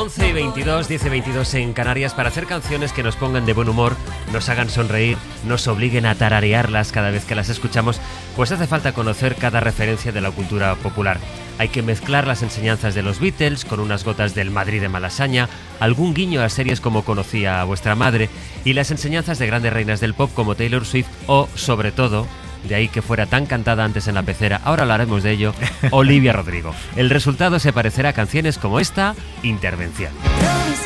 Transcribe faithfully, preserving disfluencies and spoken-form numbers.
once y veintidós, diez y veintidós en Canarias. Para hacer canciones que nos pongan de buen humor, nos hagan sonreír, nos obliguen a tararearlas cada vez que las escuchamos, pues hace falta conocer cada referencia de la cultura popular. Hay que mezclar las enseñanzas de los Beatles con unas gotas del Madrid de Malasaña, algún guiño a series como Conocía a vuestra madre y las enseñanzas de grandes reinas del pop como Taylor Swift o, sobre todo, de ahí que fuera tan cantada antes en la pecera, ahora hablaremos de ello, Olivia Rodrigo. El resultado se parecerá a canciones como esta, Intervención.